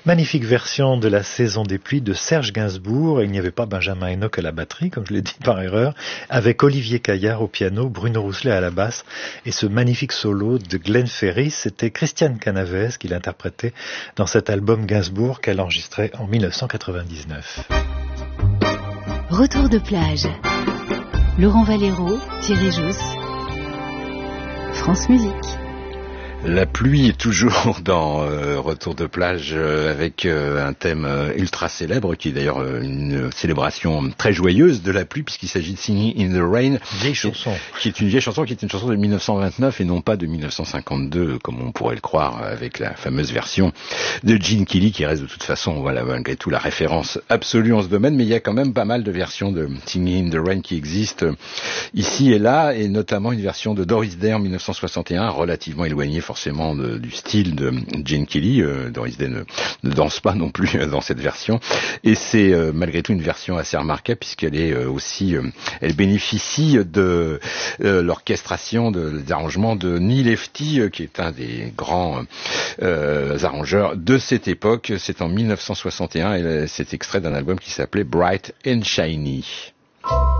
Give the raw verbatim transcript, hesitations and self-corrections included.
Magnifique version de la saison des pluies de Serge Gainsbourg. Il n'y avait pas Benjamin Enoch à la batterie, comme je l'ai dit par erreur, avec Olivier Caillard au piano, Bruno Rousselet à la basse et ce magnifique solo de Glenn Ferry. C'était Christiane Canaves qui l'interprétait dans cet album Gainsbourg qu'elle enregistrait en mille neuf cent quatre-vingt-dix-neuf. Retour de plage. Laurent Valero, Thierry Jousse, France Musique. La pluie est toujours dans euh, Retour de plage euh, avec euh, un thème euh, ultra célèbre qui est d'ailleurs euh, une célébration très joyeuse de la pluie puisqu'il s'agit de Singing in the Rain, vieille chanson, qui est une vieille chanson qui est une chanson de mille neuf cent vingt-neuf et non pas de mille neuf cent cinquante-deux comme on pourrait le croire avec la fameuse version de Gene Kelly qui reste de toute façon voilà malgré tout la référence absolue en ce domaine, mais il y a quand même pas mal de versions de Singing in the Rain qui existent ici et là, et notamment une version de Doris Day en mille neuf cent soixante et un relativement éloignée forcément de, du style de Gene Kelly. Euh, Doris Day ne, ne danse pas non plus euh, dans cette version, et c'est euh, malgré tout une version assez remarquable puisqu'elle est euh, aussi, euh, elle bénéficie de euh, l'orchestration, de, des arrangements de Neil Hefti, euh, qui est un des grands euh, arrangeurs de cette époque. C'est en mille neuf cent soixante et un et c'est extrait d'un album qui s'appelait Bright and Shiny.